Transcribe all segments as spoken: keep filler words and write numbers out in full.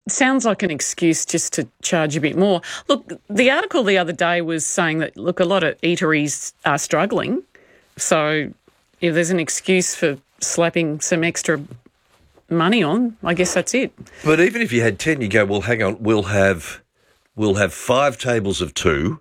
sounds like an excuse just to charge a bit more. Look, the article the other day was saying that, look, a lot of eateries are struggling. So if there's an excuse for slapping some extra money on, I guess that's it. But even if you had ten, you go, well, hang on, we'll have we'll have five tables of two.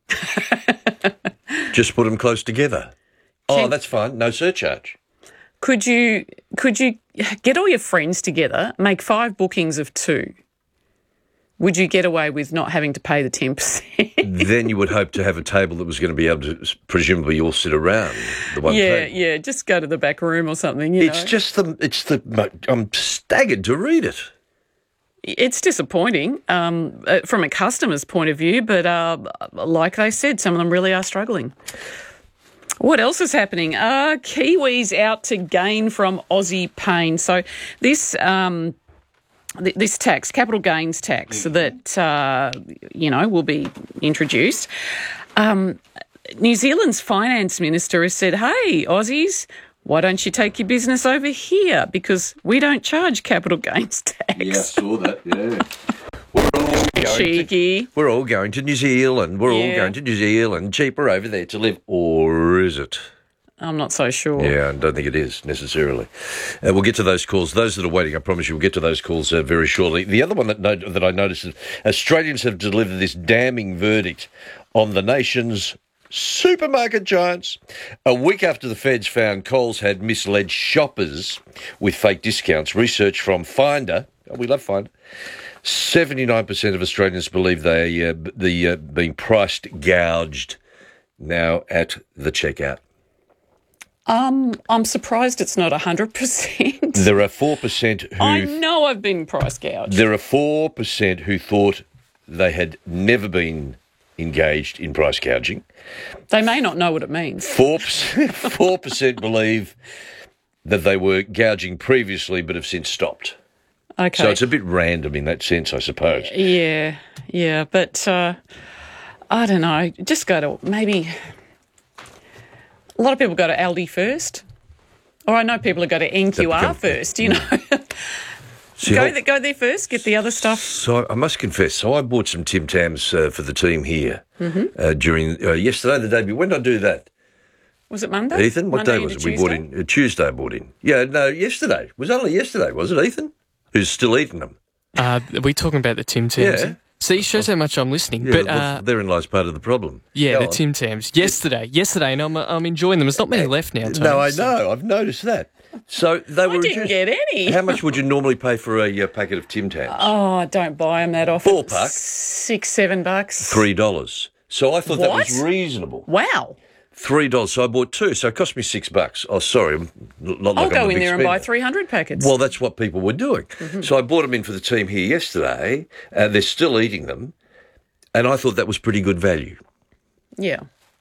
Just put them close together. Can, oh, that's fine. No surcharge. Could you could you get all your friends together, make five bookings of two? Would you get away with not having to pay the ten percent? Then you would hope to have a table that was going to be able to presumably all sit around the one Yeah, table. yeah. Just go to the back room or something. You it's know. just the it's the I'm staggered to read it. It's disappointing um, from a customer's point of view, but uh, like they said, some of them really are struggling. What else is happening? Uh, Kiwis out to gain from Aussie pain. So this um, th- this tax, capital gains tax, that uh, you know will be introduced. Um, New Zealand's finance minister has said, "Hey, Aussies, why don't you take your business over here? Because we don't charge capital gains tax." Yeah, I saw that, yeah. We're all going Cheeky. To, we're all going to New Zealand. We're Yeah. all going to New Zealand. Cheaper over there to live. Or is it? I'm not so sure. Yeah, I don't think it is necessarily. Uh, we'll get to those calls. Those that are waiting, I promise you, we'll get to those calls uh, very shortly. The other one that, no- that I noticed is Australians have delivered this damning verdict on the nation's supermarket giants. A week after the feds found Coles had misled shoppers with fake discounts, research from Finder, oh, we love Finder, seventy-nine percent of Australians believe they uh, the uh, being priced gouged now at the checkout. Um, I'm surprised it's not one hundred percent. There are four percent who... I know I've been price gouged. There are four percent who thought they had never been engaged in price gouging. They may not know what it means. four percent, four percent believe that they were gouging previously but have since stopped. Okay. So it's a bit random in that sense, I suppose. Yeah, yeah, but uh, I don't know. Just go to maybe... A lot of people go to Aldi first. Or I know people who go to N Q R become- first, you know. See, go, I- th- go there first, get the other stuff. So I must confess, so I bought some Tim Tams uh, for the team here mm-hmm. uh, during uh, yesterday, the day before. When did I do that? Was it Monday? Ethan, what Monday day was it? into We bought Tuesday? in uh, Tuesday. I bought in. Yeah, no, yesterday. It was only yesterday, was it, Ethan? Who's still eating them? Uh, are we talking about the Tim Tams? Yeah. See, it shows how much I'm listening. Yeah, but well, uh, therein lies part of the problem. yeah, Go the on. Tim Tams. Yesterday, yesterday, and I'm I'm enjoying them. There's not many left now, Tony. No, I so- know. I've noticed that. So they were I didn't reduced. get any. How much would you normally pay for a uh, packet of Tim Tams? Oh, don't buy them that often. Ballpark. Six, seven bucks. Three dollars. So I thought that What? was reasonable. Wow. Three dollars. So I bought two. So it cost me six bucks. Oh, sorry, I'm not I'll like I'm go a in big there and buy spender. three hundred packets. Well, that's what people were doing. Mm-hmm. So I bought them in for the team here yesterday. Uh, they're still eating them, and I thought that was pretty good value. Yeah.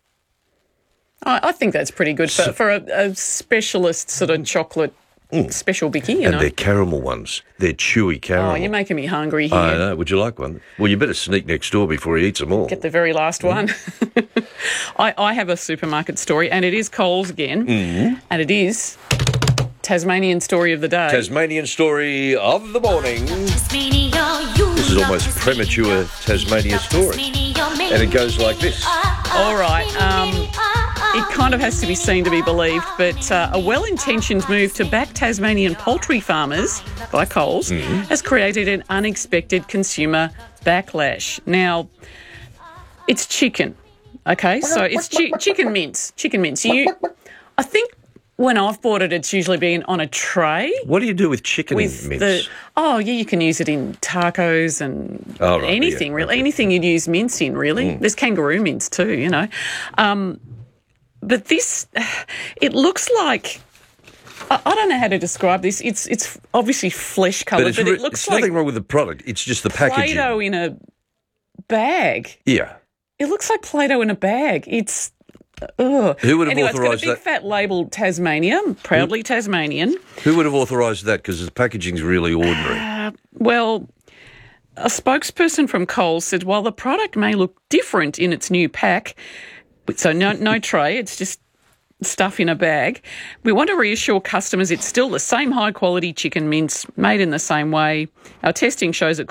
I, I think that's pretty good for, for a, a specialist sort of chocolate special bicky, you and know. they're caramel ones. They're chewy caramel. Oh, you're making me hungry here. I know. Would you like one? Well, you better sneak next door before he eats them all. Get the very last one. I, I have a supermarket story, and it is Coles again, Mm-hmm. and it is Tasmanian story of the day. Tasmanian story of the morning. This is almost premature Tasmania story. And it goes like this. All right. Um, it kind of has to be seen to be believed, but uh, a well-intentioned move to back Tasmanian poultry farmers by Coles Mm-hmm. has created an unexpected consumer backlash. Now, it's chicken, okay? So it's chi- chicken mince, chicken mince. You, I think when I've bought it, it's usually been on a tray. What do you do with chicken With mince? the oh yeah, you can use it in tacos and Oh, right, anything yeah, really, okay. anything you'd use mince in really. There's kangaroo mince too, you know. Um, but this, it looks like I, I don't know how to describe this. It's it's obviously flesh but coloured, it's, but, re- it looks it's like nothing wrong with the product. It's just the packaging. Play-Doh in a bag. Yeah. It looks like Play-Doh in a bag. It's ugh. Who would have anyway, it's got a authorised big that? fat label Tasmania, proudly Tasmanian. Who would have authorised that? Because the packaging's really ordinary. Well, a spokesperson from Coles said while the product may look different in its new pack, so no, no tray, it's just stuff in a bag, we want to reassure customers it's still the same high-quality chicken mince made in the same way. Our testing shows it